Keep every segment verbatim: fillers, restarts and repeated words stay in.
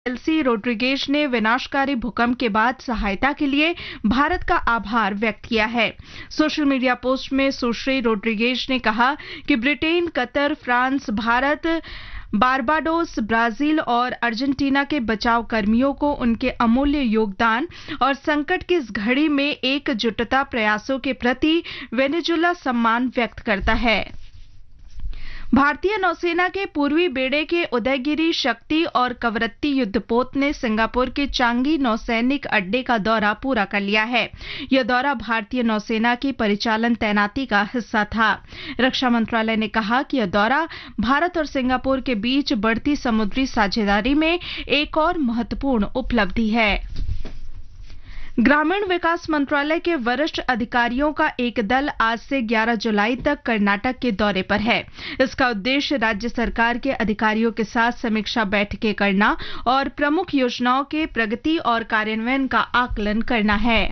LC Rodriguez ने विनाशकारी भूकंप के बाद सहायता के लिए भारत का आभार व्यक्त किया है। सोशल मीडिया पोस्ट में सुश्री रोड्रिगेज ने कहा कि Britain, Qatar, France, Bharat, Barbados, Brazil और अर्जेंटीना के बचाव कर्मियों को उनके अमूल्य योगदान और संकट की इस घड़ी में एकजुटता प्रयासों के प्रति वेनेजुला सम्मान व्यक्त करता है। भारतीय नौसेना के पूर्वी बेड़े के उदयगिरी, शक्ति और कवरत्ती युद्धपोत ने सिंगापुर के चांगी नौसैनिक अड्डे का दौरा पूरा कर लिया है। यह दौरा भारतीय नौसेना की परिचालन तैनाती का हिस्सा था। रक्षा मंत्रालय ने कहा कि यह दौरा भारत और सिंगापुर के बीच बढ़ती समुद्री साझेदारी में एक और महत्वपूर्ण उपलब्धि है। ग्रामीण विकास मंत्रालय के वरिष्ठ अधिकारियों का एक दल आज से ग्यारह जुलाई तक कर्नाटक के दौरे पर है। इसका उद्देश्य राज्य सरकार के अधिकारियों के साथ समीक्षा बैठकें करना और प्रमुख योजनाओं के प्रगति और कार्यान्वयन का आकलन करना है।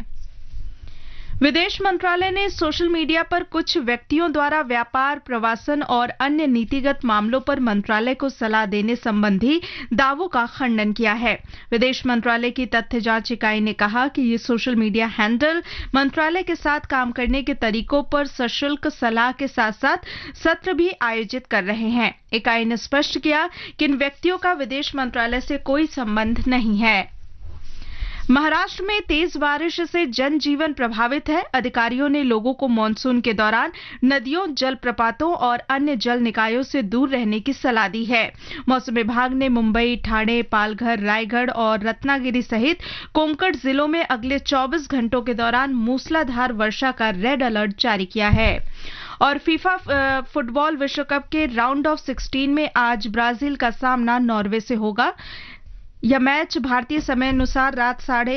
विदेश मंत्रालय ने सोशल मीडिया पर कुछ व्यक्तियों द्वारा व्यापार, प्रवासन और अन्य नीतिगत मामलों पर मंत्रालय को सलाह देने संबंधी दावों का खंडन किया है। विदेश मंत्रालय की तथ्य जांच इकाई ने कहा कि ये सोशल मीडिया हैंडल मंत्रालय के साथ काम करने के तरीकों पर सशुल्क सलाह के साथ साथ सत्र भी आयोजित कर रहे हैं। इकाई ने स्पष्ट किया कि इन व्यक्तियों का विदेश मंत्रालय से कोई संबंध नहीं है। महाराष्ट्र में तेज बारिश से जनजीवन प्रभावित है। अधिकारियों ने लोगों को मानसून के दौरान नदियों, जलप्रपातों और अन्य जल निकायों से दूर रहने की सलाह दी है। मौसम विभाग ने मुंबई, ठाणे, पालघर, रायगढ़ और रत्नागिरी सहित कोंकण जिलों में अगले चौबीस घंटों के दौरान मूसलाधार वर्षा का रेड अलर्ट जारी किया है। और फीफा फुटबॉल विश्व कप के राउंड ऑफ सिक्सटीन में आज ब्राजील का सामना नॉर्वे से होगा। यह मैच भारतीय समय अनुसार रात साढ़े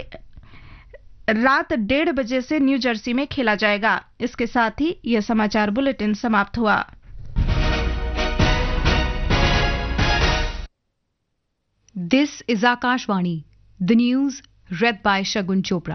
रात डेढ़ बजे से न्यू जर्सी में खेला जाएगा। इसके साथ ही यह समाचार बुलेटिन समाप्त हुआ। This is Akashvani, the news red bye Shagun Chopra.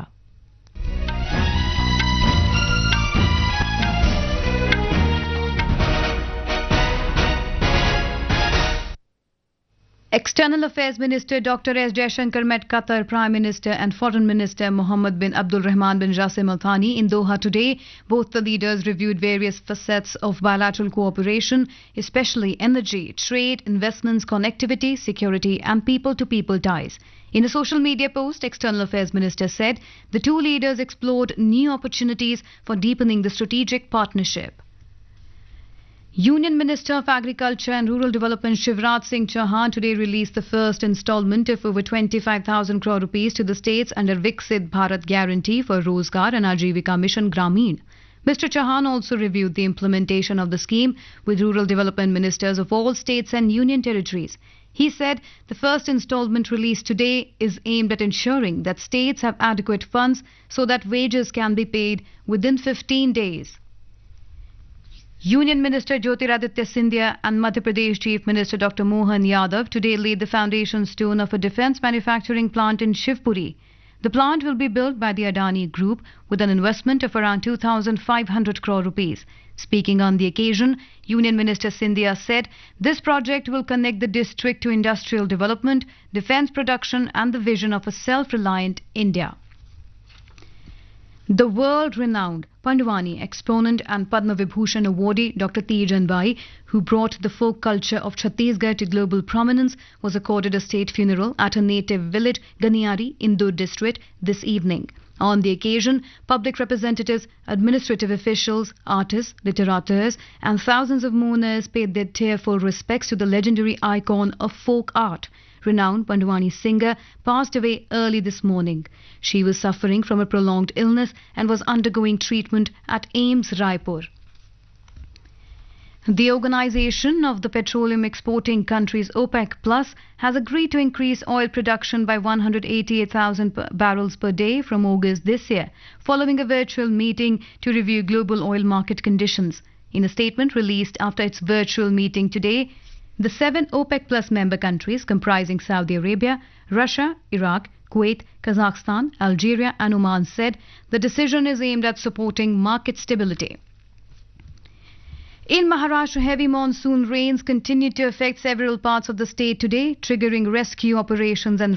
External Affairs Minister Doctor S. Jaishankar met Qatar Prime Minister and Foreign Minister Mohammed bin Abdul Rahman bin Jassim Al Thani in Doha today. Both the leaders reviewed various facets of bilateral cooperation, especially energy, trade, investments, connectivity, security, and people-to-people ties. In a social media post, External Affairs Minister said the two leaders explored new opportunities for deepening the strategic partnership. Union Minister of Agriculture and Rural Development Shivraj Singh Chauhan today released the first installment of over twenty-five thousand crore rupees to the states under Viksit Bharat Guarantee for Rozgar and Ajivika Mission Grameen. Mister Chauhan also reviewed the implementation of the scheme with rural development ministers of all states and union territories. He said the first installment released today is aimed at ensuring that states have adequate funds so that wages can be paid within fifteen days. Union Minister Jyotiraditya Scindia and Madhya Pradesh Chief Minister Doctor Mohan Yadav today laid the foundation stone of a defence manufacturing plant in Shivpuri. The plant will be built by the Adani Group with an investment of around two thousand five hundred crore rupees. Speaking on the occasion, Union Minister Scindia said this project will connect the district to industrial development, defence production and the vision of a self-reliant India. The world-renowned Pandwani exponent and Padma Vibhushan awardee Doctor Tejan Bai, who brought the folk culture of Chhattisgarh to global prominence, was accorded a state funeral at her native village Ganiari, Indur district, this evening. On the occasion, public representatives, administrative officials, artists, literateurs, and thousands of mourners paid their tearful respects to the legendary icon of folk art. Renowned Pandwani singer passed away early this morning. She was suffering from a prolonged illness and was undergoing treatment at AIIMS Raipur. The Organization of the Petroleum Exporting Countries OPEC Plus has agreed to increase oil production by one hundred eighty-eight thousand barrels per day from August this year, following a virtual meeting to review global oil market conditions. In a statement released after its virtual meeting today, the seven OPEC Plus member countries comprising Saudi Arabia, Russia, Iraq, Kuwait, Kazakhstan, Algeria and Oman said the decision is aimed at supporting market stability. In Maharashtra, heavy monsoon rains continued to affect several parts of the state today, triggering rescue operations and